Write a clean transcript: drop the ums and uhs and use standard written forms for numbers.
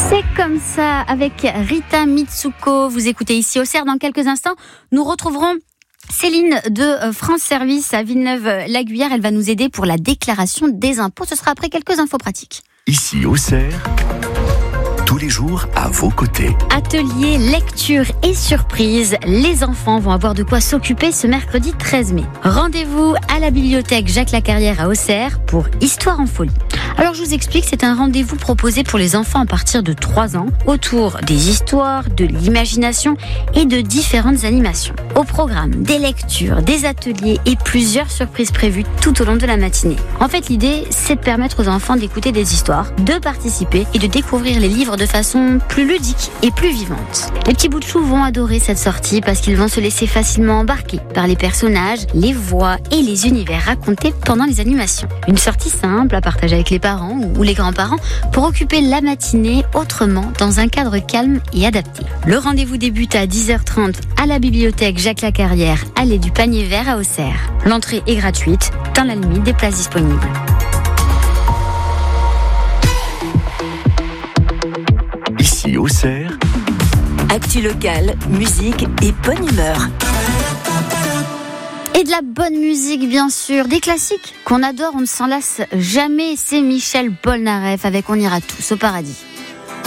C'est comme ça avec Rita Mitsuko. Vous écoutez ici Auxerre. Dans quelques instants, nous retrouverons Céline de France Service à Villeneuve-la-Guyère. Elle va nous aider pour la déclaration des impôts. Ce sera après quelques infos pratiques. Ici Auxerre, tous les jours à vos côtés. Atelier, lecture et surprise. Les enfants vont avoir de quoi s'occuper ce mercredi 13 mai. Rendez-vous à la bibliothèque Jacques Lacarrière à Auxerre pour Histoire en folie. Alors je vous explique, c'est un rendez-vous proposé pour les enfants à partir de 3 ans autour des histoires, de l'imagination et de différentes animations. Au programme, des lectures, des ateliers et plusieurs surprises prévues tout au long de la matinée. En fait, l'idée, c'est de permettre aux enfants d'écouter des histoires, de participer et de découvrir les livres de façon plus ludique et plus vivante. Les petits bouts de chou vont adorer cette sortie parce qu'ils vont se laisser facilement embarquer par les personnages, les voix et les univers racontés pendant les animations. Une sortie simple à partager avec les parents ou les grands-parents pour occuper la matinée autrement dans un cadre calme et adapté. Le rendez-vous débute à 10h30 à la bibliothèque Jacques Lacarrière, allée du Panier Vert à Auxerre. L'entrée est gratuite, dans la limite des places disponibles. Ici Auxerre, actu locale, musique et bonne humeur. Et de la bonne musique, bien sûr. Des classiques qu'on adore, on ne s'en lasse jamais. C'est Michel Polnareff avec On ira tous au paradis.